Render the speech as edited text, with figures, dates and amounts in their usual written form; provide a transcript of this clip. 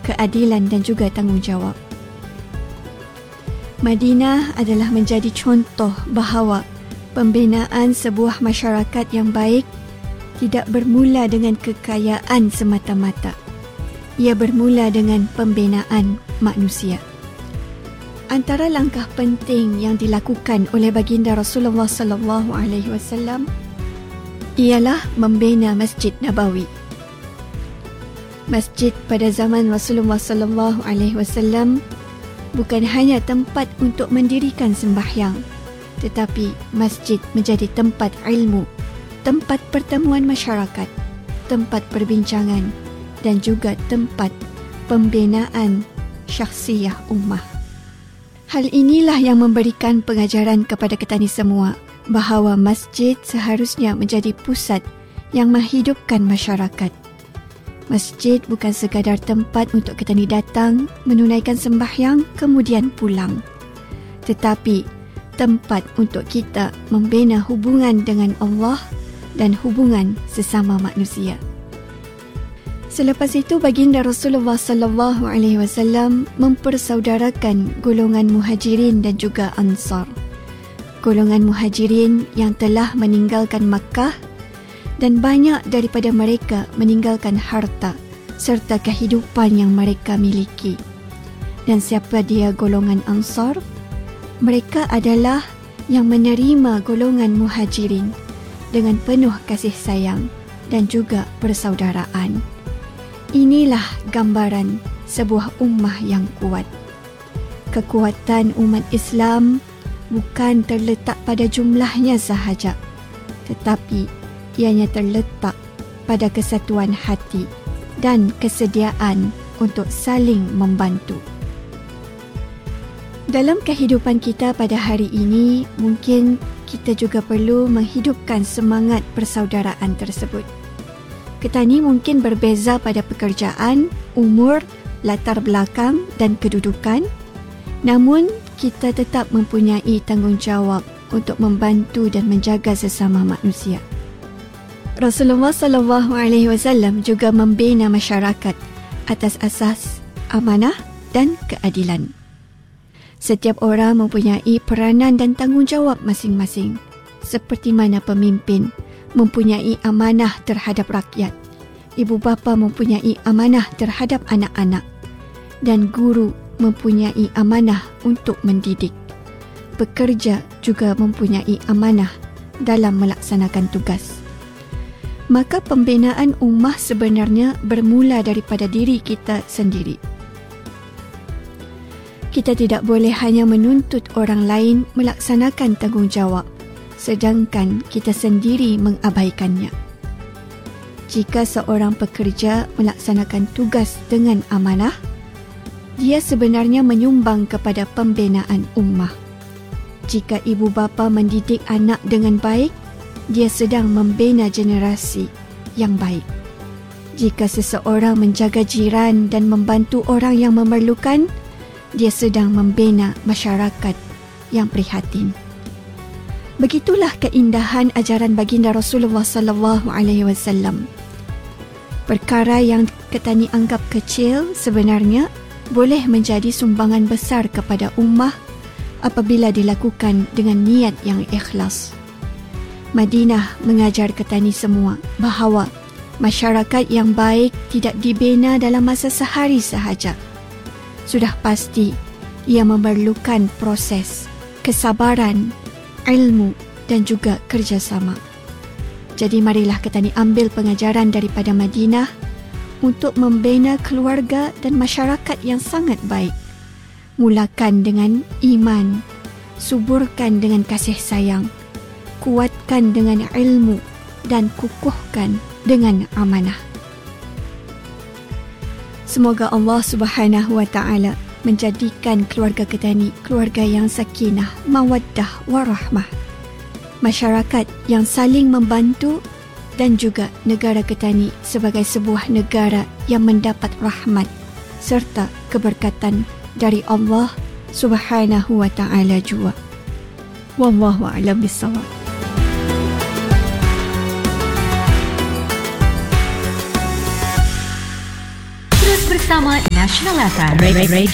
keadilan dan juga tanggungjawab. Madinah adalah menjadi contoh bahawa pembinaan sebuah masyarakat yang baik tidak bermula dengan kekayaan semata-mata. Ia bermula dengan pembinaan manusia. Antara langkah penting yang dilakukan oleh baginda Rasulullah sallallahu alaihi wasallam ialah membina Masjid Nabawi. Masjid pada zaman Rasulullah sallallahu alaihi wasallam bukan hanya tempat untuk mendirikan sembahyang, tetapi masjid menjadi tempat ilmu, tempat pertemuan masyarakat, tempat perbincangan dan juga tempat pembinaan syakhsiyah ummah. Hal inilah yang memberikan pengajaran kepada kita ni semua bahawa masjid seharusnya menjadi pusat yang menghidupkan masyarakat. Masjid bukan sekadar tempat untuk kita ni datang, menunaikan sembahyang kemudian pulang, tetapi tempat untuk kita membina hubungan dengan Allah dan hubungan sesama manusia. Selepas itu baginda Rasulullah sallallahu alaihi wasallam mempersaudarakan golongan Muhajirin dan juga Ansar. Golongan Muhajirin yang telah meninggalkan Makkah dan banyak daripada mereka meninggalkan harta serta kehidupan yang mereka miliki. Dan siapa dia golongan Ansar? Mereka adalah yang menerima golongan Muhajirin dengan penuh kasih sayang dan juga persaudaraan. Inilah gambaran sebuah ummah yang kuat. Kekuatan umat Islam bukan terletak pada jumlahnya sahaja, tetapi ianya terletak pada kesatuan hati dan kesediaan untuk saling membantu. Dalam kehidupan kita pada hari ini, mungkin kita juga perlu menghidupkan semangat persaudaraan tersebut. Kita ni mungkin berbeza pada pekerjaan, umur, latar belakang dan kedudukan, namun kita tetap mempunyai tanggungjawab untuk membantu dan menjaga sesama manusia. Rasulullah sallallahu alaihi wasallam juga membina masyarakat atas asas amanah dan keadilan. Setiap orang mempunyai peranan dan tanggungjawab masing-masing, seperti mana pemimpin mempunyai amanah terhadap rakyat, ibu bapa mempunyai amanah terhadap anak-anak, dan guru mempunyai amanah untuk mendidik. Pekerja juga mempunyai amanah dalam melaksanakan tugas. Maka pembinaan ummah sebenarnya bermula daripada diri kita sendiri. Kita tidak boleh hanya menuntut orang lain melaksanakan tanggungjawab, sedangkan kita sendiri mengabaikannya. Jika seorang pekerja melaksanakan tugas dengan amanah, dia sebenarnya menyumbang kepada pembinaan ummah. Jika ibu bapa mendidik anak dengan baik, dia sedang membina generasi yang baik. Jika seseorang menjaga jiran dan membantu orang yang memerlukan, dia sedang membina masyarakat yang prihatin. Begitulah keindahan ajaran baginda Rasulullah sallallahu alaihi wasallam. Perkara yang kita ni anggap kecil sebenarnya boleh menjadi sumbangan besar kepada ummah apabila dilakukan dengan niat yang ikhlas. Madinah mengajar kita ni semua bahawa masyarakat yang baik tidak dibina dalam masa sehari sahaja. Sudah pasti ia memerlukan proses, kesabaran, ilmu dan juga kerjasama. Jadi marilah kita ni ambil pengajaran daripada Madinah untuk membina keluarga dan masyarakat yang sangat baik. Mulakan dengan iman, suburkan dengan kasih sayang, kuatkan dengan ilmu dan kukuhkan dengan amanah. Semoga Allah Subhanahu wa taala menjadikan keluarga kita ni keluarga yang sakinah, mawaddah warahmah, masyarakat yang saling membantu dan juga negara kita ni sebagai sebuah negara yang mendapat rahmat serta keberkatan dari Allah Subhanahu wa taala jua. Wallahu a'lam bissawab. bersama National FM,